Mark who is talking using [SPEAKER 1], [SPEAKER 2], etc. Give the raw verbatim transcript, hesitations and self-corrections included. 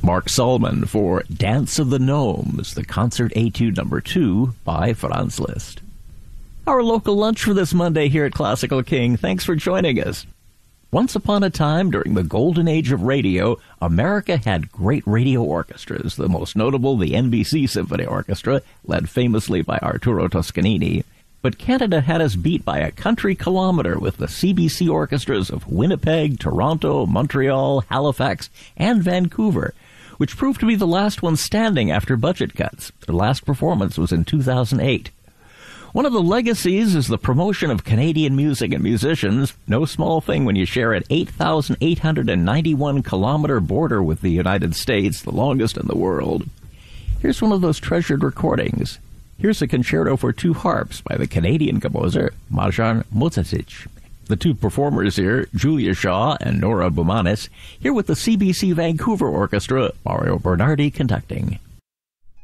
[SPEAKER 1] Mark Solman for Dance of the Gnomes, the Concert Etude Number two by Franz Liszt. Our local lunch for this Monday here at Classical King. Thanks for joining us. Once upon a time, during the golden age of radio, America had great radio orchestras, the most notable the N B C Symphony Orchestra, led famously by Arturo Toscanini. But Canada had us beat by a country kilometer with the C B C orchestras of Winnipeg, Toronto, Montreal, Halifax, and Vancouver, which proved to be the last one standing after budget cuts. Their last performance was in two thousand eight. One of the legacies is the promotion of Canadian music and musicians, no small thing when you share an eight thousand eight hundred ninety-one kilometer border with the United States, the longest in the world. Here's one of those treasured recordings. Here's a concerto for two harps by the Canadian composer Marjan Mozacic. The two performers here, Julia Shaw and Nora Bumanis, here with the C B C Vancouver Orchestra, Mario Bernardi conducting.